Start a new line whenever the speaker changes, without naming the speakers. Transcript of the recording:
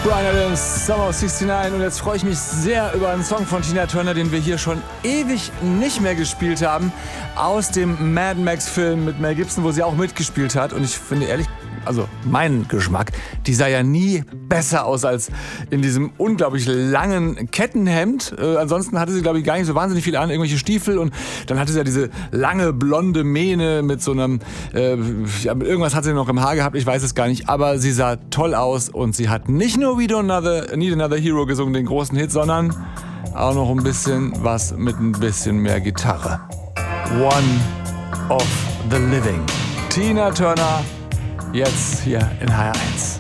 Bryan Adams, Summer of 69. Und jetzt freue ich mich sehr über einen Song von Tina Turner, den wir hier schon ewig nicht mehr gespielt haben. Aus dem Mad Max-Film mit Mel Gibson, wo sie auch mitgespielt hat. Und ich finde ehrlich, also mein Geschmack, die sah ja nie besser aus als in diesem unglaublich langen Kettenhemd. Ansonsten hatte sie, glaube ich, gar nicht so wahnsinnig viel an, irgendwelche Stiefel. Und dann hatte sie ja diese lange blonde Mähne mit so einem, irgendwas hat sie noch im Haar gehabt, ich weiß es gar nicht. Aber sie sah toll aus und sie hat nicht nur We Don't Need Another Hero gesungen, den großen Hit, sondern auch noch ein bisschen was mit ein bisschen mehr Gitarre. One of the Living. Tina Turner. Jetzt hier in HR1.